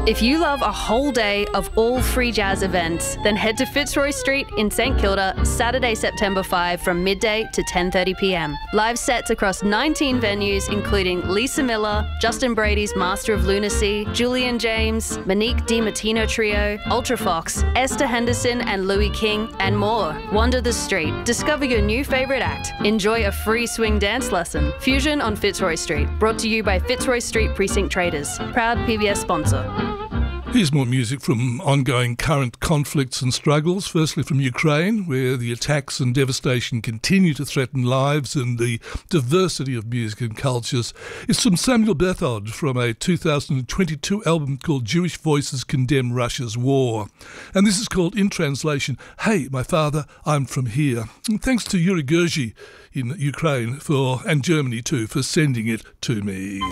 If you love a whole day of all free jazz events, then head to Fitzroy Street in St Kilda Saturday, September 5 from midday to 10:30 p.m. Live sets across 19 venues including Lisa Miller, Justin Brady's Master of Lunacy, Julian James, Monique DiMartino Trio, Ultrafox, Esther Henderson and Louis King, and more. Wander the street, discover your new favourite act, enjoy a free swing dance lesson. Fusion on Fitzroy Street, brought to you by Fitzroy Street Precinct Traders, proud PBS sponsor. Here's more music from ongoing current conflicts and struggles, firstly from Ukraine, where the attacks and devastation continue to threaten lives and the diversity of music and cultures. It's from Samuel Bethod from a 2022 album called Jewish Voices Condemn Russia's War. And this is called, in translation, Hey, My Father, I'm From Here. And thanks to Yuri Gergi in Ukraine and Germany too for sending it to me.